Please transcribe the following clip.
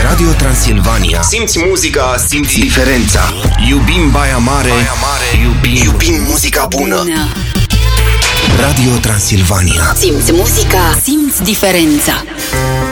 Radio Transilvania. Simți muzica, simți diferența. Iubim Baia Mare, iubim muzica bună. Radio Transilvania. Simți muzica, simți diferența.